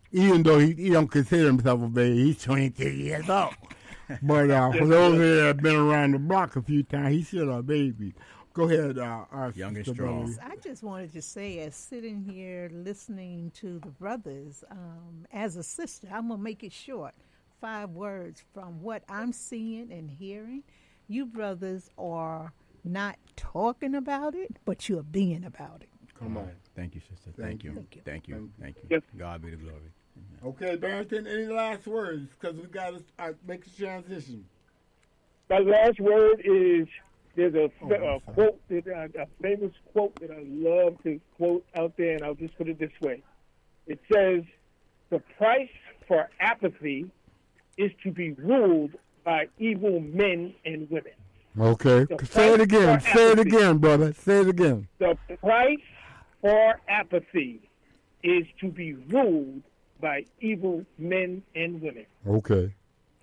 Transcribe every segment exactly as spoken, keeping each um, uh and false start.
even though he, he don't consider himself a baby. He's twenty-three years old. But uh, for those that have been around the block a few times, he's still a baby. Go ahead, uh, our young and sister strong. Billy. I just wanted to say, as sitting here listening to the brothers, um, as a sister, I'm going to make it short. Five words from what I'm seeing and hearing. You brothers are not talking about it, but you're being about it. Come on. Thank you, sister. Thank Thank, you. Thank you. Thank you. Thank you. Yes. God be the glory. Okay, Barrington, any last words? Because we got to uh, make the transition. My last word is there's a, Oh, a I'm sorry. quote, that, uh, a famous quote that I love to quote out there, and I'll just put it this way. It says, the price for apathy is to be ruled by evil men and women. Okay. The Say it price again. for Say it apathy. again, brother. Say it again. The price for apathy is to be ruled by evil men and women. Okay.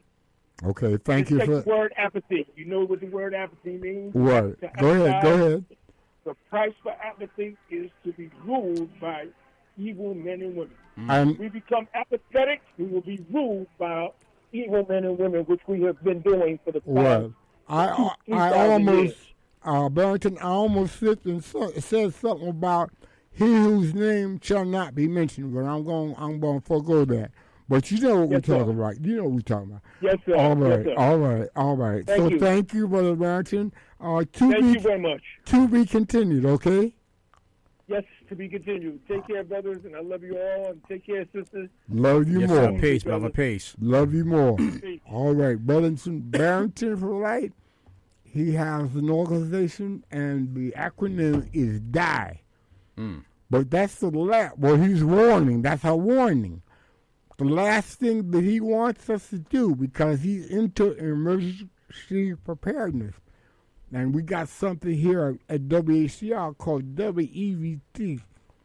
Okay. Thank you Just for take the word apathy. You know what the word apathy means? what. To Go ahead. Go apathize. ahead. The price for apathy is to be ruled by evil men and women. And We become apathetic, we will be ruled by evil men and women, which we have been doing for the past. well, I I, two I thousand almost years. uh, Barrington. I almost slipped and so, said something about he whose name shall not be mentioned, but I'm going. I'm going to forego that. But you know what Yes, we're sir. talking about. You know what we're talking about. Yes, sir. All right, Yes, sir. all right, all right. Thank so you. thank you, Brother Barrington. Uh, to Thank be you very much. to be continued. Okay. Yes, to be continued. Take care, brothers, and I love you all. And take care, sisters. Love you Yes, more. sir. Peace, brother. Peace. Love you more. Peace. All right, Barrington, Barrington for light. He has an organization, and the acronym is D I E. Mm. But that's the last. Well, he's warning. That's a warning. The last thing that he wants us to do, because he's into emergency preparedness, and we got something here at W H C R called W E V T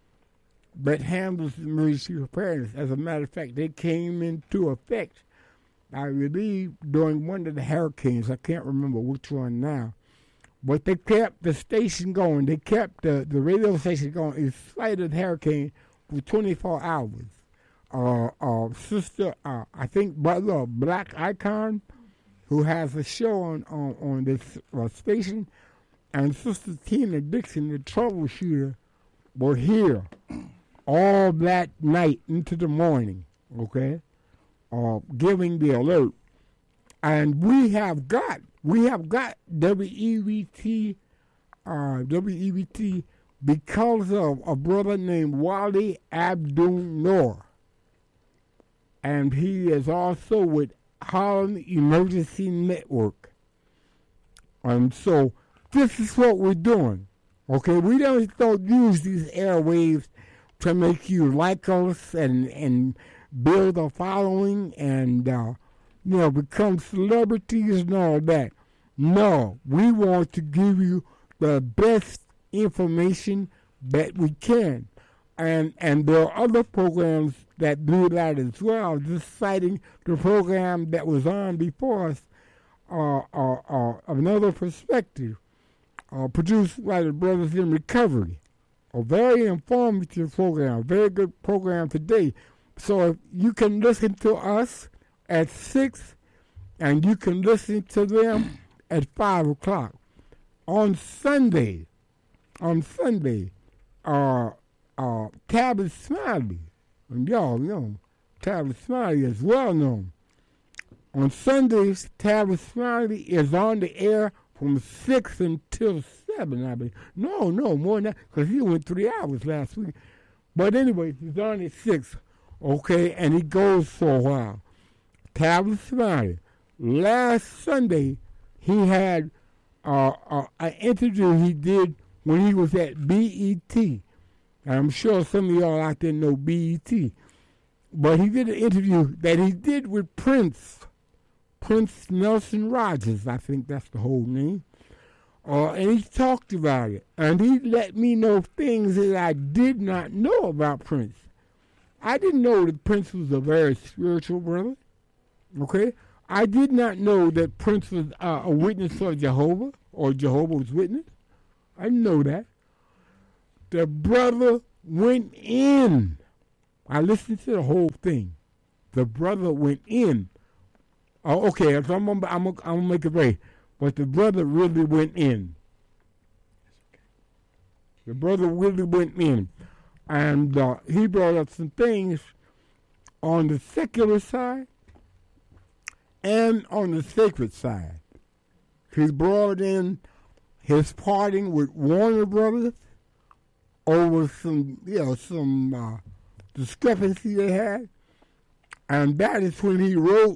that handles emergency preparedness. As a matter of fact, they came into effect, I believe, during one of the hurricanes. I can't remember which one now. But they kept the station going. They kept the, the radio station going in spite of the hurricane for twenty-four hours. Uh, uh, sister, uh, I think brother Black Icon, who has a show on, on, on this uh, station, and Sister Tina Dixon, the troubleshooter, were here all that night into the morning, okay, uh, giving the alert. And we have got, we have got W E V T, uh, W E V T because of a brother named Wally Abdul Noor. And he is also with Harlem Emergency Network. And so this is what we're doing. Okay, we don't, don't use these airwaves to make you like us and, and build a following and, uh, you know, become celebrities and all that. No, we want to give you the best information that we can. And and there are other programs that do that as well. Just citing the program that was on before us, uh, uh, uh, another perspective, uh, produced by the Brothers in Recovery. A very informative program, a very good program today. So if you can listen to us at six, and you can listen to them at five o'clock. On Sunday, on Sunday, uh, uh, Tabitha Smiley, and y'all know, Tabitha Smiley is well known. On Sundays, Tabitha Smiley is on the air from six until seven, I believe. No, no, more than that, because he went three hours last week. But anyway, he's on at six, okay, and he goes for a while. Tabitha Smiley. Last Sunday, he had uh, uh, an interview he did when he was at B E T. And I'm sure some of y'all out there know B E T. But he did an interview that he did with Prince. Prince Nelson Rogers, I think that's the whole name. Uh, and he talked about it. And he let me know things that I did not know about Prince. I didn't know that Prince was a very spiritual brother. Okay? I did not know that Prince was uh, a witness for Jehovah or Jehovah's Witness. I didn't know that. The brother went in I listened to the whole thing. The brother went in. Oh, okay, so I'm gonna, I'm gonna, I'm gonna make it right. But the brother really went in. The brother really went in. And uh, he brought up some things on the secular side and on the sacred side. He brought in his parting with Warner Brothers over some, you know, some uh, discrepancy they had. And that is when he wrote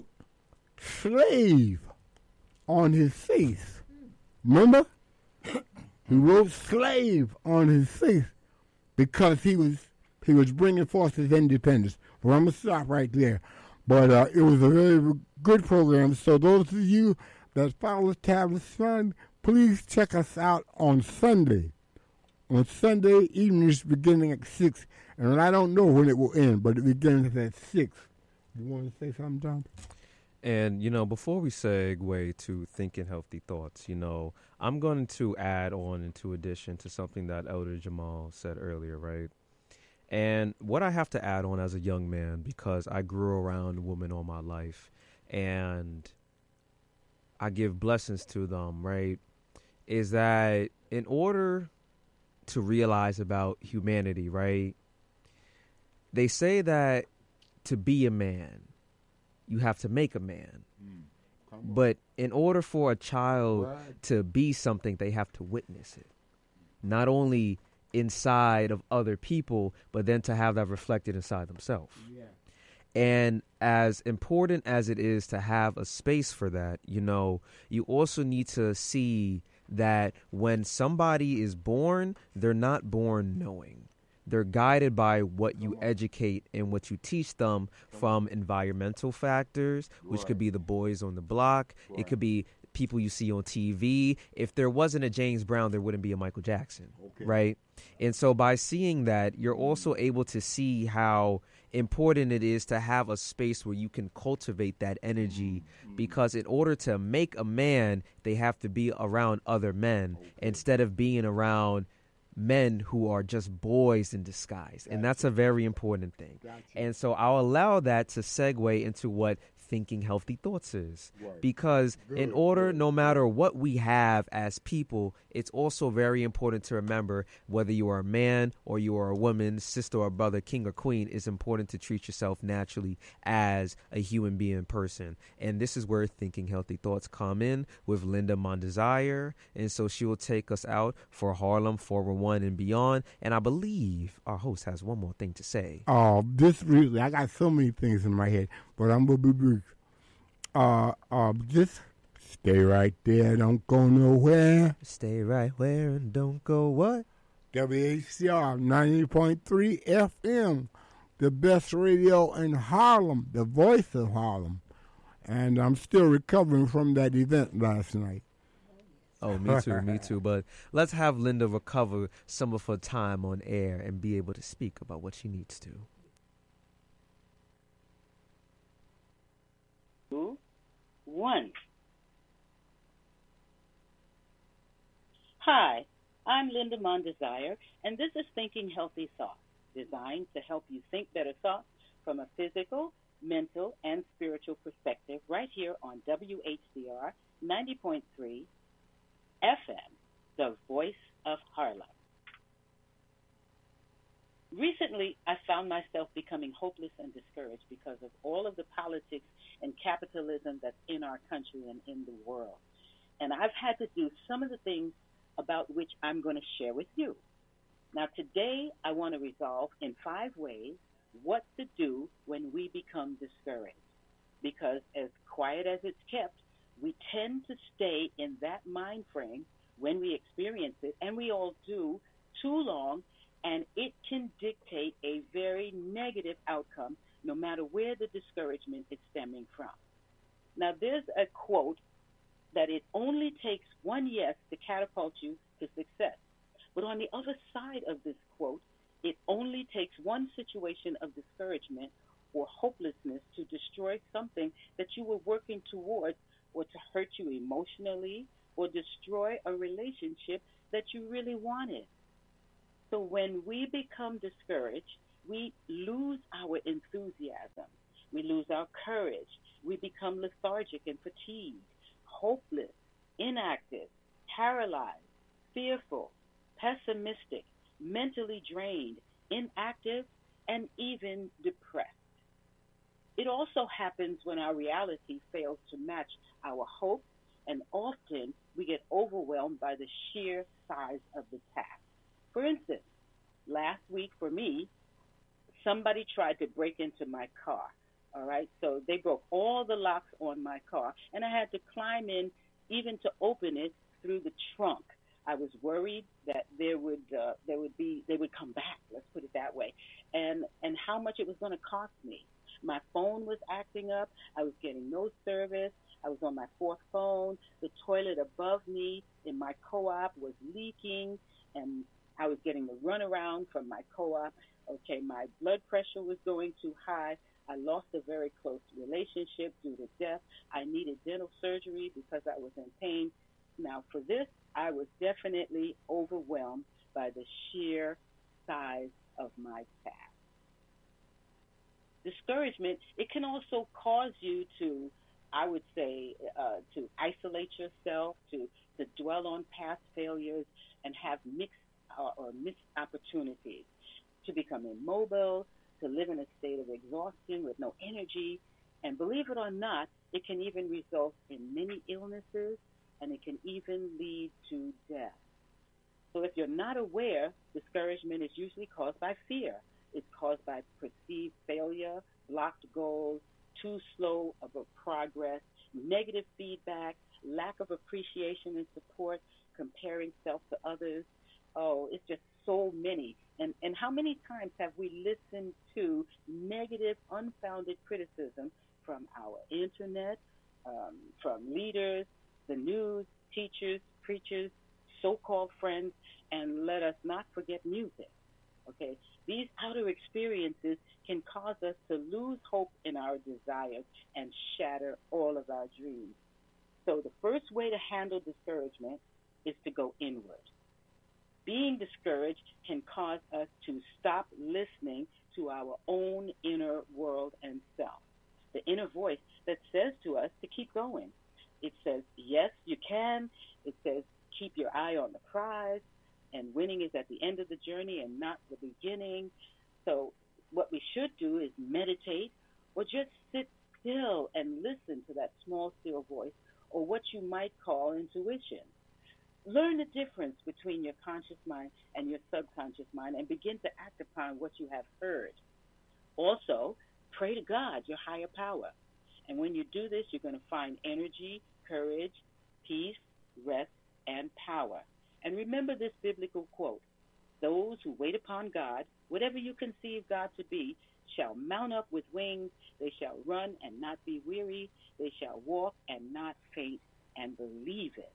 slave on his face. Remember? He wrote slave on his face because he was he was bringing forth his independence. Well, I'm going to stop right there. But uh, it was a very good program. So those of you that follow Tablet Sun, please check us out on Sunday. On Sunday evenings beginning at six. And I don't know when it will end, but it begins at six. You want to say something, John? And, you know, before we segue to thinking healthy thoughts, you know, I'm going to add on into addition to something that Elder Jamal said earlier, right? And what I have to add on as a young man, because I grew around women all my life and I give blessings to them, right, is that in order to realize about humanity, right, they say that to be a man, you have to make a man. Mm, but in order for a child right. to be something, they have to witness it. Not only inside of other people, but then to have that reflected inside themselves. Yeah. And as important as it is to have a space for that, you know, you also need to see that when somebody is born, they're not born knowing. They're guided by what you educate and what you teach them from environmental factors, which right. could be the boys on the block. Right. It could be people you see on T V. If there wasn't a James Brown, there wouldn't be a Michael Jackson, okay. right? And so by seeing that, you're also able to see how important it is to have a space where you can cultivate that energy, mm-hmm. because in order to make a man, they have to be around other men okay. instead of being around men who are just boys in disguise. Gotcha. And that's a very important thing. Gotcha. And so I'll allow that to segue into what thinking healthy thoughts is. Right. Because good, in order, good. no matter what we have as people, it's also very important to remember whether you are a man or you are a woman, sister or brother, king or queen, it's important to treat yourself naturally as a human being person. And this is where thinking healthy thoughts come in with Linda Mondesire. And so she will take us out for Harlem four oh one and beyond. And I believe our host has one more thing to say. Oh, this really, I got so many things in my head, but I'm going to be brief. Uh, uh, just stay right there. Don't go nowhere. Stay right where and don't go what? W H C R ninety point three F M, the best radio in Harlem, the voice of Harlem. And I'm still recovering from that event last night. Oh, me too, me too. But let's have Linda recover some of her time on air and be able to speak about what she needs to. Two, one. Hi, I'm Linda Mondesire, and this is Thinking Healthy Thoughts, designed to help you think better thoughts from a physical, mental, and spiritual perspective right here on W H C R ninety point three F M, the voice of Harlem. Recently, I found myself becoming hopeless and discouraged because of all of the politics and capitalism that's in our country and in the world. And I've had to do some of the things about which I'm going to share with you. Now, today, I want to resolve in five ways what to do when we become discouraged. Because as quiet as it's kept, we tend to stay in that mind frame when we experience it, and we all do, too long, and it can dictate a very negative outcome no matter where the discouragement is stemming from. Now, there's a quote that it only takes one yes to catapult you to success. But on the other side of this quote, it only takes one situation of discouragement or hopelessness to destroy something that you were working towards, or to hurt you emotionally, or destroy a relationship that you really wanted. So when we become discouraged, we lose our enthusiasm. We lose our courage. We become lethargic and fatigued, hopeless, inactive, paralyzed, fearful, pessimistic, mentally drained, inactive, and even depressed. It also happens when our reality fails to match our hopes, and often we get overwhelmed by the sheer size of the task. For instance, last week for me, somebody tried to break into my car. All right, so they broke all the locks on my car, and I had to climb in even to open it through the trunk. I was worried that there would uh, there would be they would come back. Let's put it that way, and and how much it was going to cost me. My phone was acting up. I was getting no service. I was on my fourth phone. The toilet above me in my co-op was leaking, and I was getting the runaround from my co-op. Okay, my blood pressure was going too high. I lost a very close relationship due to death. I needed dental surgery because I was in pain. Now, for this, I was definitely overwhelmed by the sheer size of my task. Discouragement, it can also cause you to, I would say, uh, to isolate yourself, to, to dwell on past failures and have mixed uh, or missed opportunities, to become immobile, to live in a state of exhaustion with no energy. And believe it or not, it can even result in many illnesses, and it can even lead to death. So if you're not aware, discouragement is usually caused by fear. It's caused by perceived failure, blocked goals, too slow of a progress, negative feedback, lack of appreciation and support, comparing self to others. Oh, it's just so many. And and how many times have we listened to negative, unfounded criticism from our internet, um, from leaders, the news, teachers, preachers, so-called friends, and let us not forget music. Okay, these outer experiences can cause us to lose hope in our desires and shatter all of our dreams. So the first way to handle discouragement is to go inward. Being discouraged can cause us to stop listening to our own inner world and self, the inner voice that says to us to keep going. It says, yes, you can. It says, keep your eye on the prize, and winning is at the end of the journey and not the beginning. So what we should do is meditate or just sit still and listen to that small, still voice, or what you might call intuition. Learn the difference between your conscious mind and your subconscious mind and begin to act upon what you have heard. Also, pray to God, your higher power. And when you do this, you're going to find energy, courage, peace, rest, and power. And remember this biblical quote, those who wait upon God, whatever you conceive God to be, shall mount up with wings. They shall run and not be weary. They shall walk and not faint, and believe it.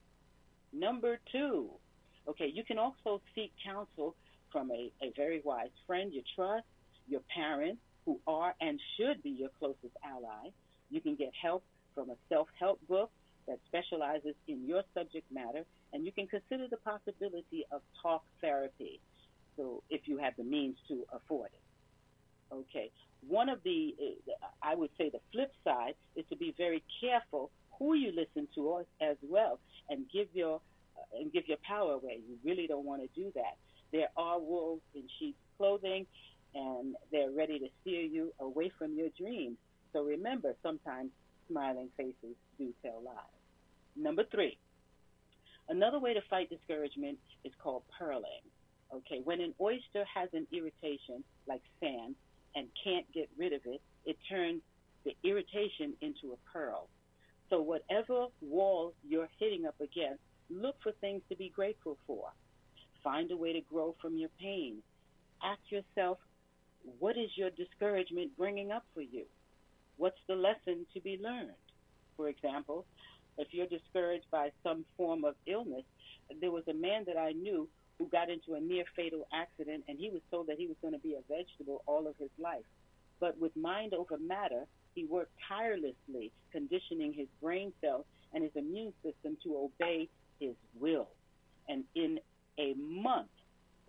Number two, okay, you can also seek counsel from a, a very wise friend you trust, your parents, who are and should be your closest ally. You can get help from a self-help book that specializes in your subject matter, and you can consider the possibility of talk therapy, so if you have the means to afford it. Okay, one of the, uh, I would say the flip side is to be very careful who you listen to as well, and give your uh, and give your power away. You really don't want to do that. There are wolves in sheep's clothing, and they're ready to steer you away from your dreams. So remember, sometimes smiling faces do tell lies. Number three, another way to fight discouragement is called pearling. Okay, when an oyster has an irritation like sand and can't get rid of it, it turns the irritation into a pearl. So whatever wall you're hitting up against, look for things to be grateful for. Find a way to grow from your pain. Ask yourself, what is your discouragement bringing up for you? What's the lesson to be learned? For example, if you're discouraged by some form of illness, there was a man that I knew who got into a near-fatal accident, and he was told that he was going to be a vegetable all of his life. But with mind over matter, he worked tirelessly, conditioning his brain cells and his immune system to obey his will. And in a month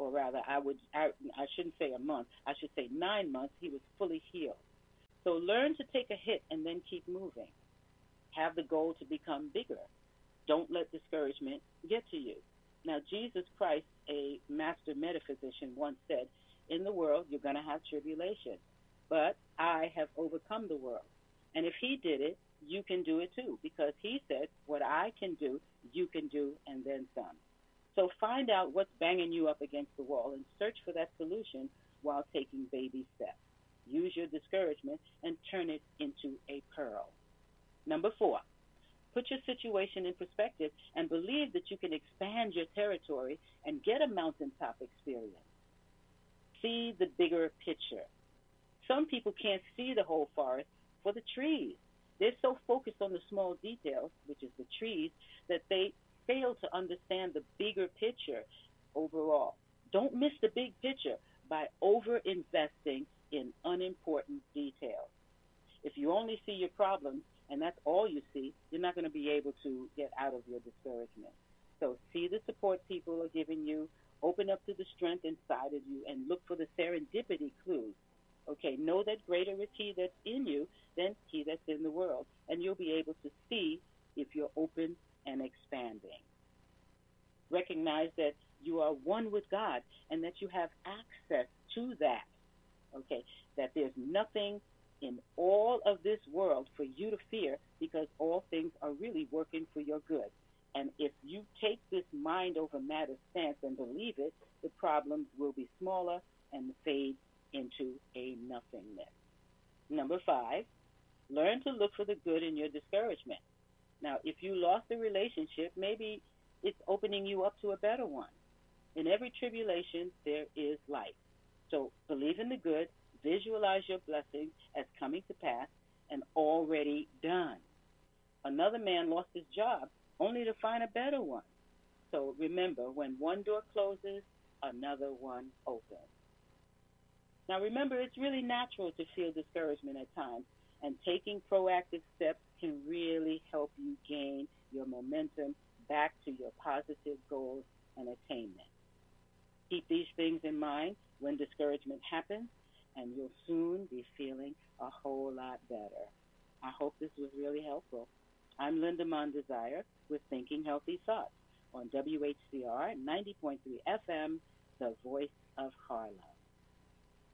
or rather, I would I, I shouldn't say a month. I should say nine months. He was fully healed. So learn to take a hit and then keep moving. Have the goal to become bigger. Don't let discouragement get to you. Now, Jesus Christ, a master metaphysician, once said, in the world you're going to have tribulation, but I have overcome the world. And if he did it, you can do it too, because he said, what I can do, you can do, and then some. So find out what's banging you up against the wall and search for that solution while taking baby steps. Use your discouragement and turn it into a pearl. Number four, put your situation in perspective and believe that you can expand your territory and get a mountaintop experience. See the bigger picture. Some people can't see the whole forest for the trees. They're so focused on the small details, which is the trees, that they fail to understand the bigger picture overall. Don't miss the big picture by over-investing in unimportant details. If you only see your problems and that's all you see, you're not going to be able to get out of your discouragement. So see the support people are giving you, open up to the strength inside of you, and look for the serendipity clues. Okay, know that greater is he that's in you than he that's in the world, and you'll be able to see if you're open and expanding. Recognize that you are one with God and that you have access to that. Okay, that there's nothing in all of this world for you to fear, because all things are really working for your good. And if you take this mind over matter stance and believe it, the problems will be smaller and fade into a nothingness. Number five, learn to look for the good in your discouragement. Now, if you lost a relationship, maybe it's opening you up to a better one. In every tribulation, there is light. So believe in the good, visualize your blessings as coming to pass and already done. Another man lost his job only to find a better one. So remember, when one door closes, another one opens. Now remember, it's really natural to feel discouragement at times, and taking proactive steps can really help you gain your momentum back to your positive goals and attainment. Keep these things in mind when discouragement happens, and you'll soon be feeling a whole lot better. I hope this was really helpful. I'm Linda Mondesire with Thinking Healthy Thoughts on W H C R ninety point three F M, the voice of Harlem.